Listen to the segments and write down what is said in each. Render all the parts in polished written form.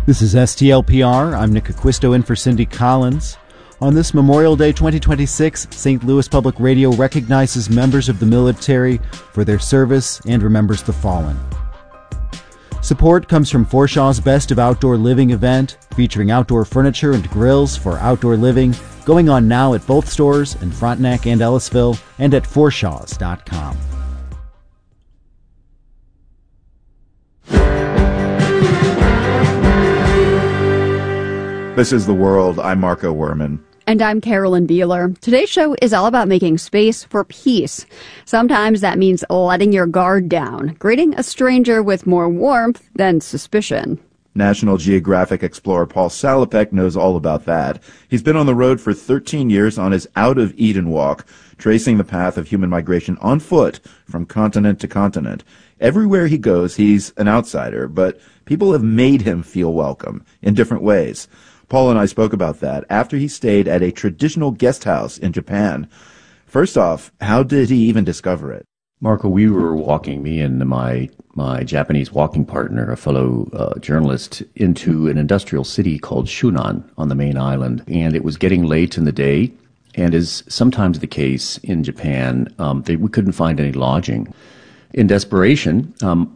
This is STLPR. I'm Nick Acquisto in for Cindy Collins. On this Memorial Day 2026, St. Louis Public Radio recognizes members of the military for their service and remembers the fallen. Support comes from Forshaw's Best of Outdoor Living event, featuring outdoor furniture and grills for outdoor living, going on now at both stores in Frontenac and Ellisville, and at forshaws.com. This is The World. I'm Marco Werman. And I'm Carolyn Beeler. Today's show is all about making space for peace. Sometimes that means letting your guard down, greeting a stranger with more warmth than suspicion. National Geographic explorer Paul Salopek knows all about that. He's been on the road for 13 years on his Out of Eden walk, tracing the path of human migration on foot from continent to continent. Everywhere he goes, he's an outsider, but people have made him feel welcome in different ways. Paul and I spoke about that after he stayed at a traditional guest house in Japan. First off, how did he even discover it? Marco, we were walking, me and my Japanese walking partner, a fellow journalist, into an industrial city called Shunan on the main island. And it was getting late in the day. And as sometimes the case in Japan, we couldn't find any lodging. In desperation,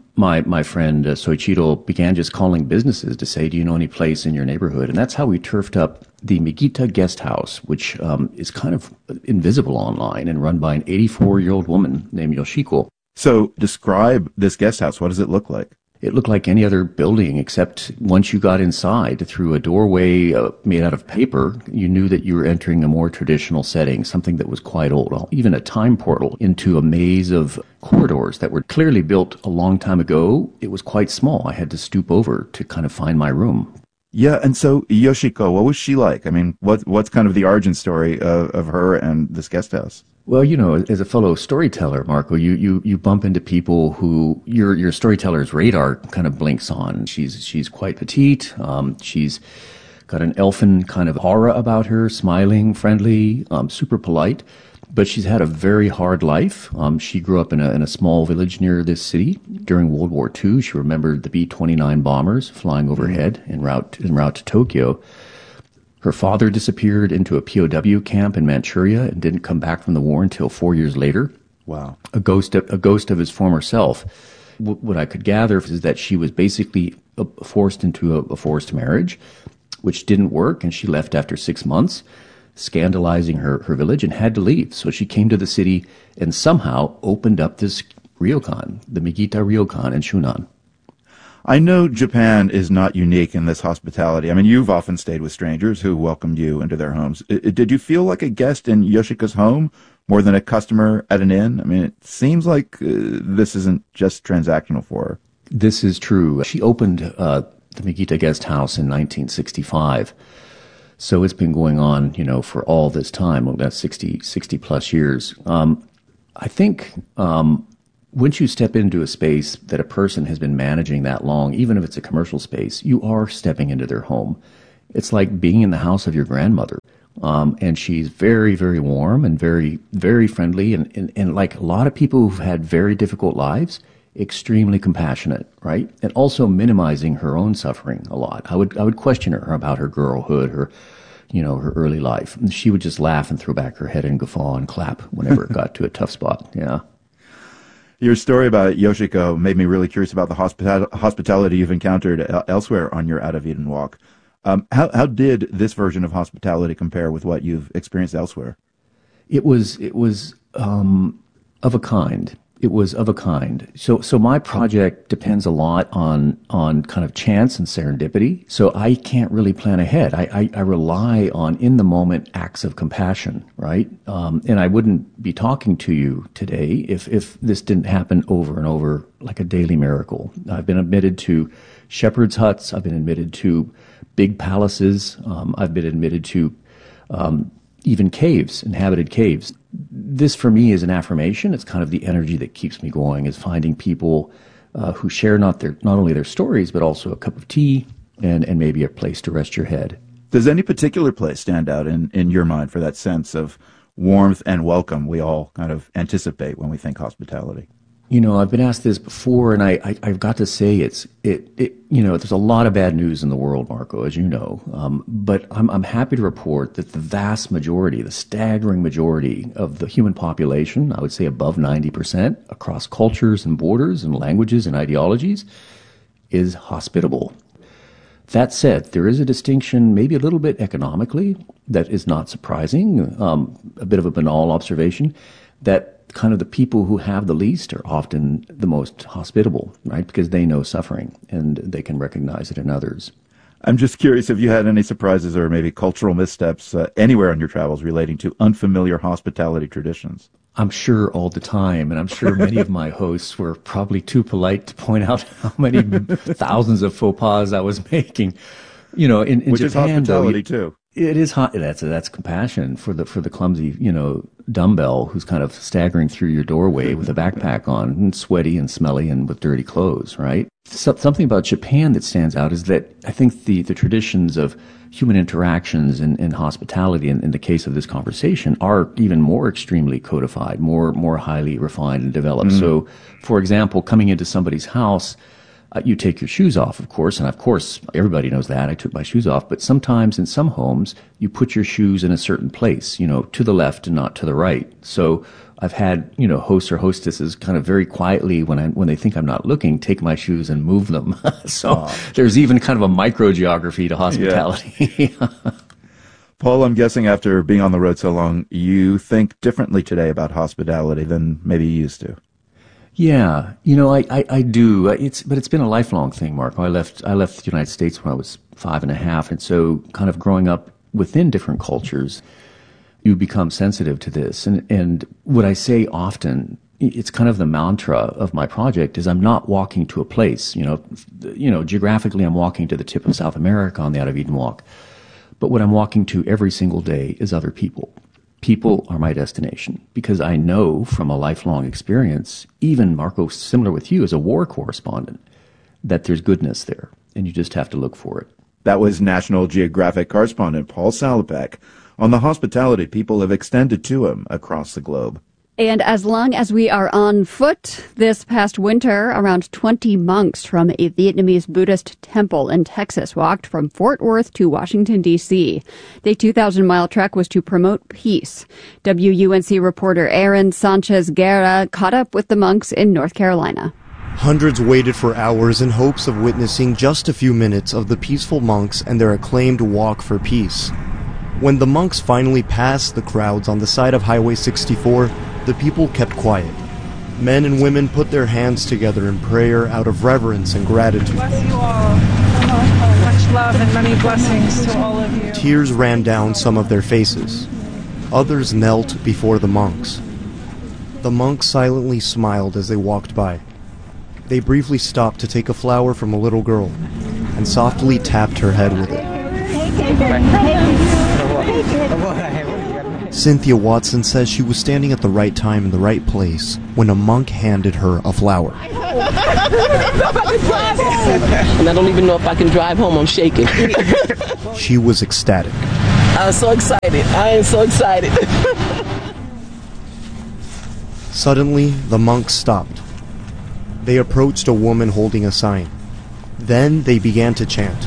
my friend Soichiro began just calling businesses to say, do you know any place in your neighborhood? And that's how we turfed up the Migita Guest House, which is kind of invisible online and run by an 84-year-old woman named Yoshiko. So describe this guest house. What does it look like? It looked like any other building, except once you got inside through a doorway made out of paper, you knew that you were entering a more traditional setting, something that was quite old, even a time portal into a maze of corridors that were clearly built a long time ago. It was quite small. I had to stoop over to kind of find my room. Yeah, and so Yoshiko, what was she like? I mean, what's kind of the origin story of her and this guest house? Well, you know, as a fellow storyteller, Marco, you bump into people who your storyteller's radar kind of blinks on. She's quite petite. She's got an elfin kind of aura about her, smiling, friendly, super polite. But she's had a very hard life. She grew up in a small village near this city during World War II. She remembered the B-29 bombers flying overhead en route to Tokyo. Her father disappeared into a POW camp in Manchuria and didn't come back from the war until 4 years later. Wow. A ghost of his former self. What I could gather is that she was basically forced into a forced marriage, which didn't work, and she left after 6 months, scandalizing her village, and had to leave. So she came to the city and somehow opened up this ryokan, the Migita Ryokan in Shunan. I know Japan is not unique in this hospitality. I mean, you've often stayed with strangers who welcomed you into their homes. Did you feel like a guest in Yoshiko's home more than a customer at an inn? I mean, it seems like this isn't just transactional for her. This is true. She opened the Migita Guest House in 1965. So it's been going on, for all this time, that's 60 plus years. I think once you step into a space that a person has been managing that long, even if it's a commercial space, you are stepping into their home. It's like being in the house of your grandmother. And she's very, very warm and very, very friendly. And like a lot of people who've had very difficult lives, extremely compassionate, right? And also minimizing her own suffering a lot. I would question her about her girlhood, her early life. And she would just laugh and throw back her head and guffaw and clap whenever it got to a tough spot. Yeah. Your story about Yoshiko made me really curious about the hospitality you've encountered elsewhere on your Out of Eden walk. How did this version of hospitality compare with what you've experienced elsewhere? It was of a kind. It was of a kind. So my project depends a lot on kind of chance and serendipity. So I can't really plan ahead. I rely on in the moment acts of compassion, right? And I wouldn't be talking to you today if this didn't happen over and over like a daily miracle. I've been admitted to shepherds' huts. I've been admitted to big palaces. I've been admitted to even caves, inhabited caves. This for me is an affirmation. It's kind of the energy that keeps me going, is finding people who share not only their stories, but also a cup of tea and maybe a place to rest your head. Does any particular place stand out in your mind for that sense of warmth and welcome we all kind of anticipate when we think hospitality? I've been asked this before, and I've got to say there's a lot of bad news in the world, Marco, as you know. But I'm happy to report that the vast majority, the staggering majority of the human population, I would say above 90%, across cultures and borders and languages and ideologies, is hospitable. That said, there is a distinction, maybe a little bit economically, that is not surprising, a bit of a banal observation, that kind of the people who have the least are often the most hospitable, right? Because they know suffering and they can recognize it in others. I'm just curious if you had any surprises or maybe cultural missteps anywhere on your travels relating to unfamiliar hospitality traditions. I'm sure all the time, and I'm sure many of my hosts were probably too polite to point out how many thousands of faux pas I was making. In Which Japan, is hospitality too. It is hot. That's compassion for the clumsy, dumbbell who's kind of staggering through your doorway with a backpack on, and sweaty and smelly and with dirty clothes, right? Something about Japan that stands out is that I think the traditions of human interactions and hospitality in the case of this conversation are even more extremely codified, more highly refined and developed. So, for example, coming into somebody's house, you take your shoes off, of course, and of course, everybody knows that. I took my shoes off, but sometimes in some homes, you put your shoes in a certain place, to the left and not to the right. So I've had, hosts or hostesses kind of very quietly, when they think I'm not looking, take my shoes and move them. So there's even kind of a microgeography to hospitality. Yeah. Paul, I'm guessing after being on the road so long, you think differently today about hospitality than maybe you used to. Yeah, I do. But it's been a lifelong thing, Marco. I left the United States when I was 5.5, and so kind of growing up within different cultures, you become sensitive to this. And what I say often, it's kind of the mantra of my project, is I'm not walking to a place. Geographically, I'm walking to the tip of South America on the Out of Eden Walk, but what I'm walking to every single day is other people. People are my destination because I know from a lifelong experience, even, Marco, similar with you as a war correspondent, that there's goodness there, and you just have to look for it. That was National Geographic correspondent Paul Salopek on the hospitality people have extended to him across the globe. And as long as we are on foot, this past winter, around 20 monks from a Vietnamese Buddhist temple in Texas walked from Fort Worth to Washington, D.C. The 2,000-mile trek was to promote peace. WUNC reporter Aaron Sanchez-Guerra caught up with the monks in North Carolina. Hundreds waited for hours in hopes of witnessing just a few minutes of the peaceful monks and their acclaimed walk for peace. When the monks finally passed the crowds on the side of Highway 64, the people kept quiet. Men and women put their hands together in prayer out of reverence and gratitude. Bless you all. Much love and many blessings to all of you. Tears ran down some of their faces. Others knelt before the monks. The monks silently smiled as they walked by. They briefly stopped to take a flower from a little girl and softly tapped her head with it. Cynthia Watson says she was standing at the right time in the right place when a monk handed her a flower. And I don't even know if I can drive home. I'm shaking. She was ecstatic. I'm so excited. I am so excited. Suddenly, the monks stopped. They approached a woman holding a sign. Then they began to chant.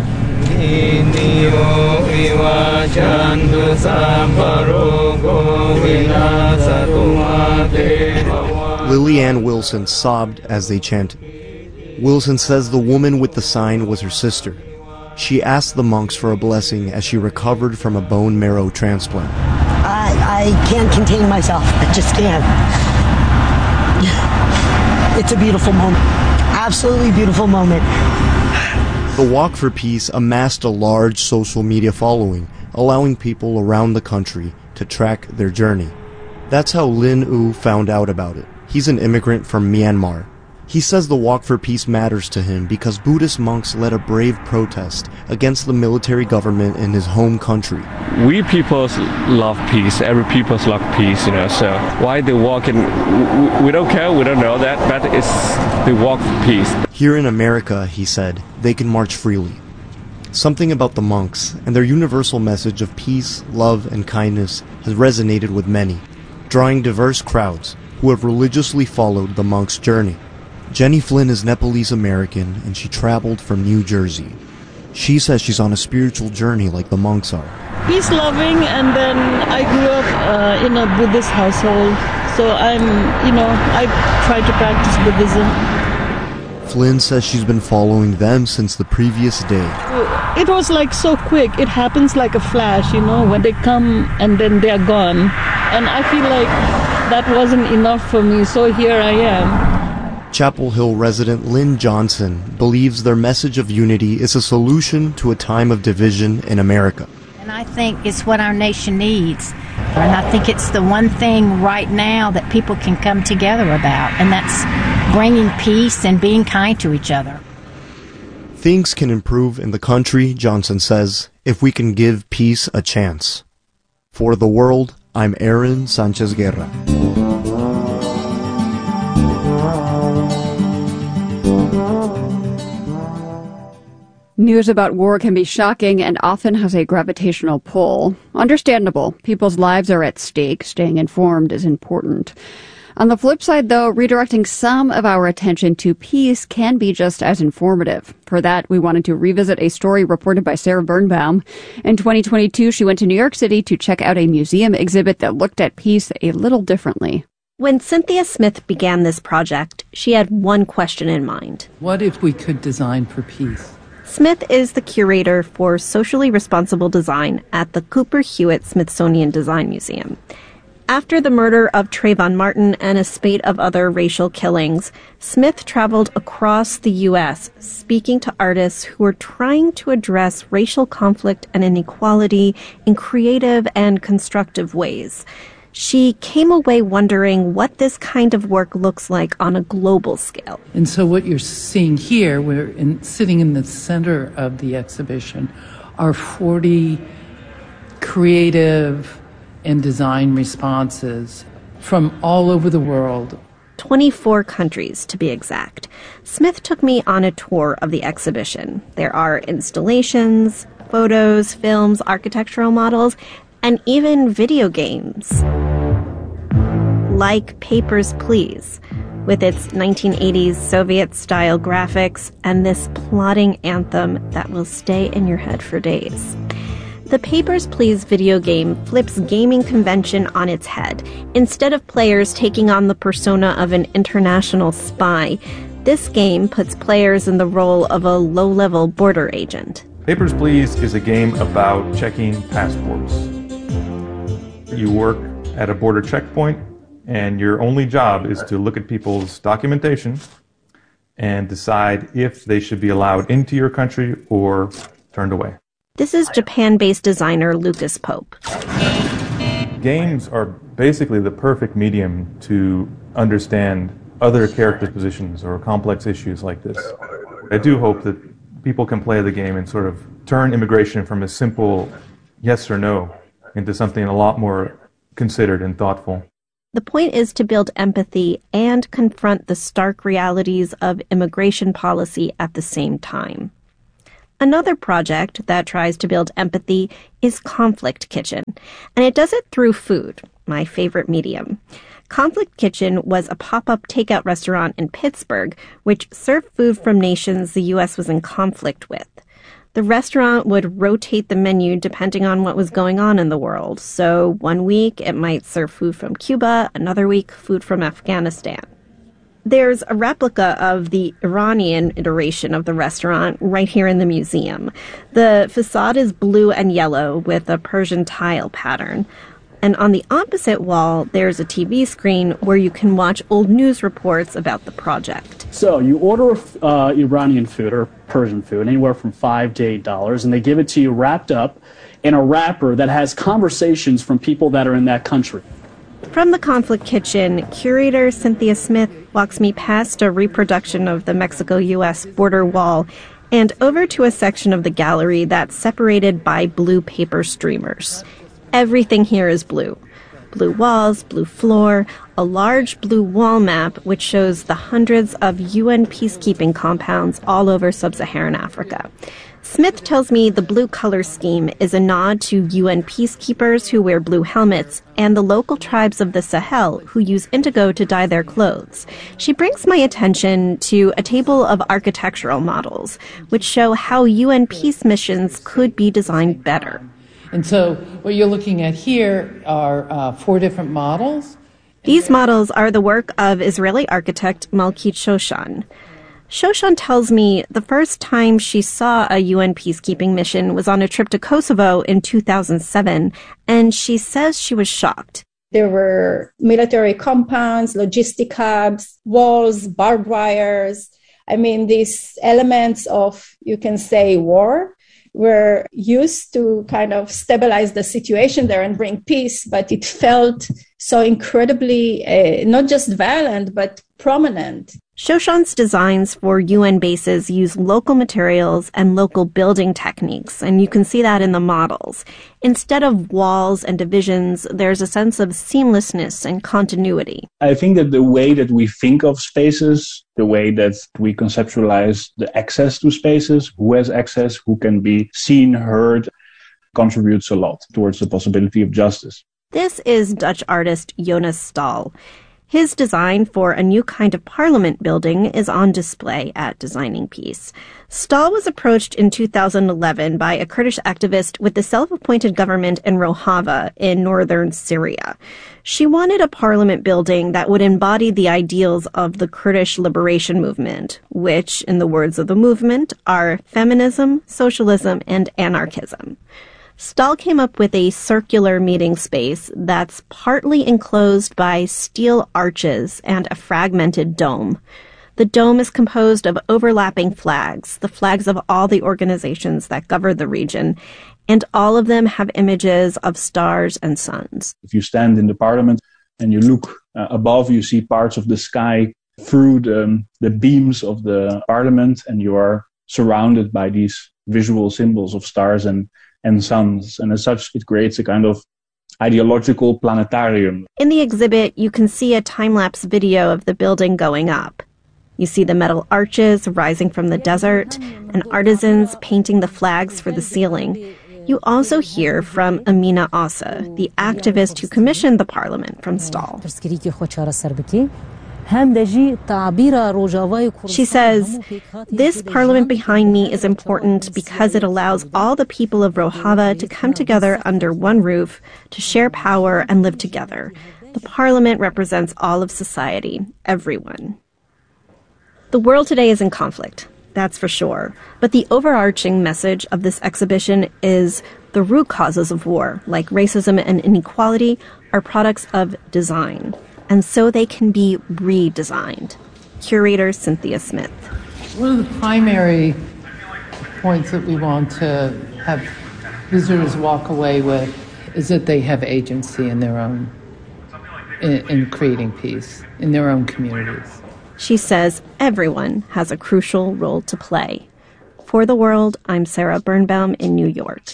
Lillian Wilson sobbed as they chanted. Wilson says the woman with the sign was her sister. She asked the monks for a blessing as she recovered from a bone marrow transplant. I can't contain myself. I just can't. It's a beautiful moment. Absolutely beautiful moment. The Walk for Peace amassed a large social media following, allowing people around the country to track their journey. That's how Lin U found out about it. He's an immigrant from Myanmar. He says the Walk for Peace matters to him because Buddhist monks led a brave protest against the military government in his home country. We people love peace. Every people love peace, so why they walk in, we don't care, we don't know that, but it's the walk for peace. Here in America, he said, they can march freely. Something about the monks and their universal message of peace, love, and kindness has resonated with many, drawing diverse crowds, who have religiously followed the monk's journey. Jenny Flynn is Nepalese American, and she traveled from New Jersey. She says she's on a spiritual journey like the monks are. Peace loving, and then I grew up in a Buddhist household, so I try to practice Buddhism. Flynn says she's been following them since the previous day. It was like so quick. It happens like a flash, when they come and then they're gone. And I feel like that wasn't enough for me, so here I am. Chapel Hill resident Lynn Johnson believes their message of unity is a solution to a time of division in America. And I think it's what our nation needs. And I think it's the one thing right now that people can come together about, and that's bringing peace and being kind to each other. Things can improve in the country, Johnson says, if we can give peace a chance. For The World, I'm Aaron Sanchez Guerra. News about war can be shocking and often has a gravitational pull. Understandable. People's lives are at stake. Staying informed is important. On the flip side, though, redirecting some of our attention to peace can be just as informative. For that, we wanted to revisit a story reported by Sarah Birnbaum. In 2022, she went to New York City to check out a museum exhibit that looked at peace a little differently. When Cynthia Smith began this project, she had one question in mind. What if we could design for peace? Smith is the curator for socially responsible design at the Cooper Hewitt Smithsonian Design Museum. After the murder of Trayvon Martin and a spate of other racial killings, Smith traveled across the U.S. speaking to artists who were trying to address racial conflict and inequality in creative and constructive ways. She came away wondering what this kind of work looks like on a global scale. And so what you're seeing here, sitting in the center of the exhibition, are 40 creative and design responses from all over the world. 24 countries, to be exact. Smith took me on a tour of the exhibition. There are installations, photos, films, architectural models, and even video games. Like Papers, Please, with its 1980s Soviet-style graphics and this plodding anthem that will stay in your head for days. The Papers, Please video game flips gaming convention on its head. Instead of players taking on the persona of an international spy, this game puts players in the role of a low-level border agent. Papers, Please is a game about checking passports. You work at a border checkpoint, and your only job is to look at people's documentation and decide if they should be allowed into your country or turned away. This is Japan-based designer Lucas Pope. Games are basically the perfect medium to understand other character positions or complex issues like this. I do hope that people can play the game and sort of turn immigration from a simple yes or no into something a lot more considered and thoughtful. The point is to build empathy and confront the stark realities of immigration policy at the same time. Another project that tries to build empathy is Conflict Kitchen, and it does it through food, my favorite medium. Conflict Kitchen was a pop-up takeout restaurant in Pittsburgh, which served food from nations the U.S. was in conflict with. The restaurant would rotate the menu depending on what was going on in the world. So one week it might serve food from Cuba, another week food from Afghanistan. There's a replica of the Iranian iteration of the restaurant right here in the museum. The facade is blue and yellow with a Persian tile pattern. And on the opposite wall, there's a TV screen where you can watch old news reports about the project. So you order Iranian food or Persian food, anywhere from $5 to $8, and they give it to you wrapped up in a wrapper that has conversations from people that are in that country. From the Conflict Kitchen, curator Cynthia Smith walks me past a reproduction of the Mexico-U.S. border wall and over to a section of the gallery that's separated by blue paper streamers. Everything here is blue. Blue walls, blue floor, a large blue wall map which shows the hundreds of UN peacekeeping compounds all over sub-Saharan Africa. Smith tells me the blue color scheme is a nod to UN peacekeepers who wear blue helmets and the local tribes of the Sahel who use indigo to dye their clothes. She brings my attention to a table of architectural models, which show how UN peace missions could be designed better. And so what you're looking at here are 4 different models. These models are the work of Israeli architect Malkit Shoshan. Shoshan tells me the first time she saw a UN peacekeeping mission was on a trip to Kosovo in 2007, and she says she was shocked. There were military compounds, logistic hubs, walls, barbed wires. I mean, these elements of, you can say, war were used to kind of stabilize the situation there and bring peace, but it felt so incredibly not just violent, but prominent. Shoshan's designs for UN bases use local materials and local building techniques, and you can see that in the models. Instead of walls and divisions, there's a sense of seamlessness and continuity. I think that the way that we think of spaces, the way that we conceptualize the access to spaces, who has access, who can be seen, heard, contributes a lot towards the possibility of justice. This is Dutch artist Jonas Staal. His design for a new kind of parliament building is on display at Designing Peace. Staal was approached in 2011 by a Kurdish activist with the self-appointed government in Rojava in northern Syria. She wanted a parliament building that would embody the ideals of the Kurdish liberation movement, which, in the words of the movement, are feminism, socialism, and anarchism. Staal came up with a circular meeting space that's partly enclosed by steel arches and a fragmented dome. The dome is composed of overlapping flags, the flags of all the organizations that govern the region, and all of them have images of stars and suns. If you stand in the parliament and you look above, you see parts of the sky through the beams of the parliament, and you are surrounded by these visual symbols of stars and suns. And as such, it creates a kind of ideological planetarium. In the exhibit, you can see a time-lapse video of the building going up. You see the metal arches rising from the desert and artisans painting the flags for the ceiling. You also hear from Amina Asa, the activist who commissioned the parliament from Staal. She says, "This parliament behind me is important because it allows all the people of Rojava to come together under one roof, to share power and live together. The parliament represents all of society, everyone." The world today is in conflict, that's for sure. But the overarching message of this exhibition is the root causes of war, like racism and inequality, are products of design. And so they can be redesigned. Curator Cynthia Smith. One of the primary points that we want to have visitors walk away with is that they have agency in their own, in creating peace, in their own communities. She says everyone has a crucial role to play. For The World, I'm Sarah Birnbaum in New York.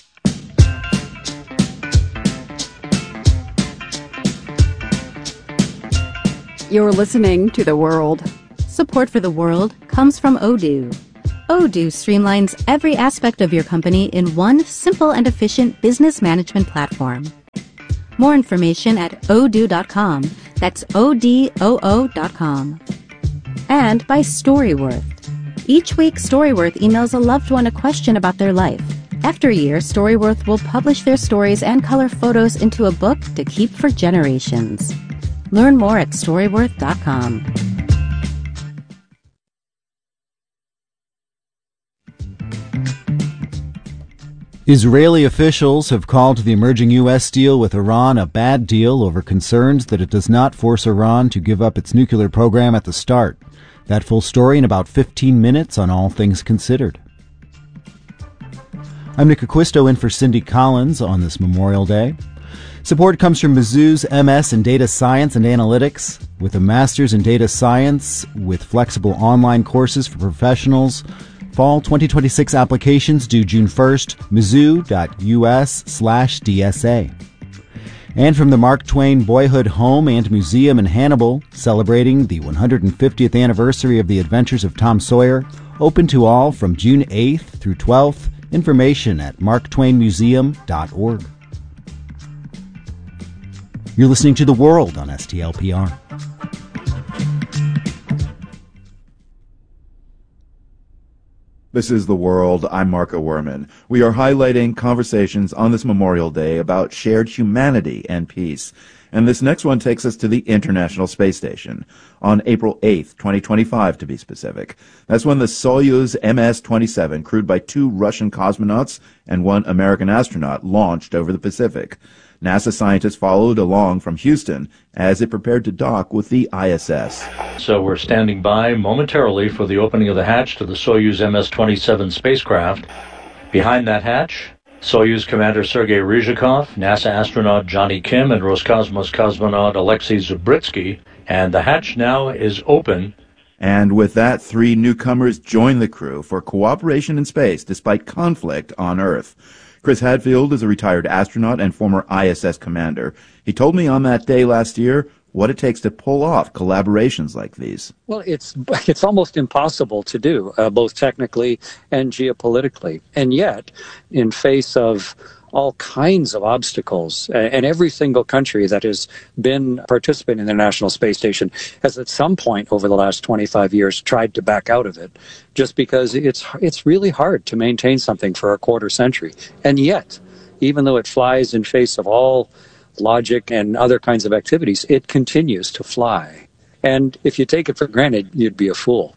You're listening to The World. Support for The World comes from Odoo. Odoo streamlines every aspect of your company in one simple and efficient business management platform. More information at odoo.com. That's ODOO.com. And by Storyworth. Each week, Storyworth emails a loved one a question about their life. After a year, Storyworth will publish their stories and color photos into a book to keep for generations. Learn more at Storyworth.com. Israeli officials have called the emerging U.S. deal with Iran a bad deal over concerns that it does not force Iran to give up its nuclear program at the start. That full story in about 15 minutes on All Things Considered. I'm Nick Acquisto in for Cindy Collins on this Memorial Day. Support comes from Mizzou's MS in Data Science and Analytics, with a Master's in Data Science with flexible online courses for professionals. Fall 2026 applications due June 1st, mizzou.us/DSA. And from the Mark Twain Boyhood Home and Museum in Hannibal, celebrating the 150th anniversary of the Adventures of Tom Sawyer, open to all from June 8th through 12th. Information at marktwainmuseum.org. You're listening to The World on STLPR. This is The World. I'm Marco Werman. We are highlighting conversations on this Memorial Day about shared humanity and peace. And this next one takes us to the International Space Station on April 8th, 2025 to be specific. That's when the Soyuz MS-27, crewed by 2 Russian cosmonauts and 1 American astronaut, launched over the Pacific. NASA scientists followed along from Houston as it prepared to dock with the ISS. So we're standing by momentarily for the opening of the hatch to the Soyuz MS-27 spacecraft. Behind that hatch, Soyuz Commander Sergei Ryzhikov, NASA astronaut Johnny Kim, and Roscosmos cosmonaut Alexei Zubritsky. And the hatch now is open. And with that, 3 newcomers join the crew for cooperation in space despite conflict on Earth. Chris Hadfield is a retired astronaut and former ISS commander. He told me on that day last year what it takes to pull off collaborations like these. Well, it's almost impossible to do, both technically and geopolitically. And yet, in face of all kinds of obstacles, and every single country that has been participating in the International Space Station has at some point over the last 25 years tried to back out of it, just because it's really hard to maintain something for a quarter century. And yet, even though it flies in face of all logic and other kinds of activities, it continues to fly. And if you take it for granted, you'd be a fool.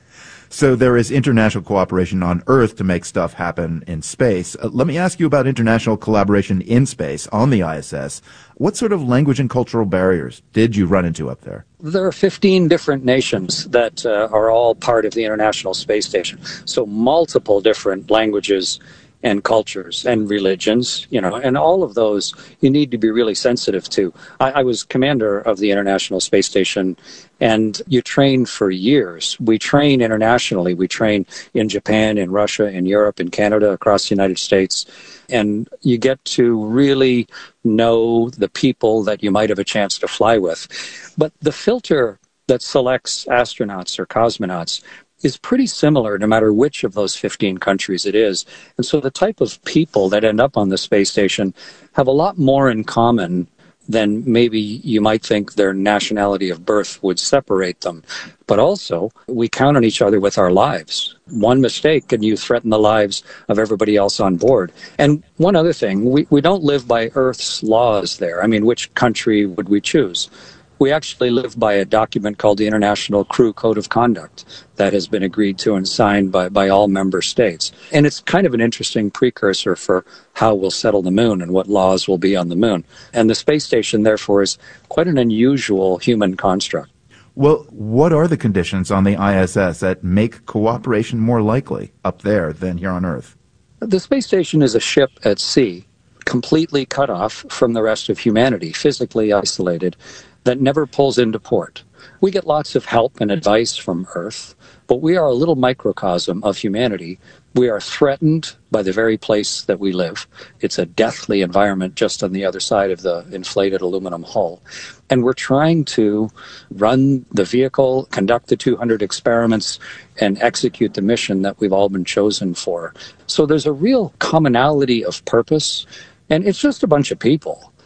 So there is international cooperation on Earth to make stuff happen in space. Let me ask you about international collaboration in space on the ISS. What sort of language and cultural barriers did you run into up there? There are 15 different nations that are all part of the International Space Station. So multiple different languages and cultures and religions, and all of those you need to be really sensitive to. I was commander of the International Space Station, and you train for years. We train internationally. We train in Japan, in Russia, in Europe, in Canada, across the United States. And you get to really know the people that you might have a chance to fly with. But the filter that selects astronauts or cosmonauts is pretty similar no matter which of those 15 countries it is. And so the type of people that end up on the space station have a lot more in common than maybe you might think their nationality of birth would separate them. But also, we count on each other with our lives. One mistake and you threaten the lives of everybody else on board. And one other thing, we don't live by Earth's laws there. I mean, which country would we choose? We actually live by a document called the International Crew Code of Conduct that has been agreed to and signed by all member states. And it's kind of an interesting precursor for how we'll settle the moon and what laws will be on the moon. And the space station, therefore, is quite an unusual human construct. Well, what are the conditions on the ISS that make cooperation more likely up there than here on Earth? The space station is a ship at sea, completely cut off from the rest of humanity, physically isolated, that never pulls into port. We get lots of help and advice from Earth, but we are a little microcosm of humanity. We are threatened by the very place that we live. It's a deathly environment just on the other side of the inflated aluminum hull. And we're trying to run the vehicle, conduct the 200 experiments, and execute the mission that we've all been chosen for. So there's a real commonality of purpose, and it's just a bunch of people.